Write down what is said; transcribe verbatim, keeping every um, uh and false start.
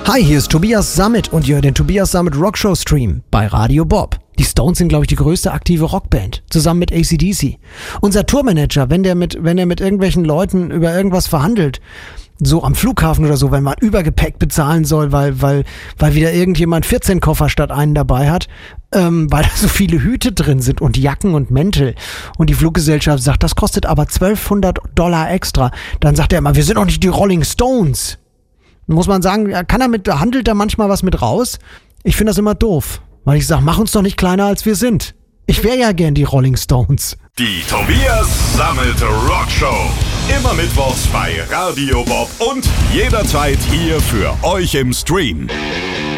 Hi, hier ist Tobias Sammet und ihr hört den Tobias Sammet Rockshow Stream bei Radio Bob. Die Stones sind, glaube ich, die größte aktive Rockband, zusammen mit A C D C. Unser Tourmanager, wenn der mit, wenn er mit irgendwelchen Leuten über irgendwas verhandelt, so am Flughafen oder so, wenn man Übergepäck bezahlen soll, weil, weil, weil wieder irgendjemand vierzehn Koffer statt einen dabei hat, ähm, weil da so viele Hüte drin sind und Jacken und Mäntel. Und die Fluggesellschaft sagt, das kostet aber zwölfhundert Dollar extra. Dann sagt er immer, wir sind doch nicht die Rolling Stones. Muss man sagen, kann er mit, handelt er manchmal was mit raus? Ich finde das immer doof, weil ich sage, mach uns doch nicht kleiner als wir sind. Ich wäre ja gern die Rolling Stones. Die Tobias Sammet Rockshow. Immer mittwochs bei Radio Bob und jederzeit hier für euch im Stream.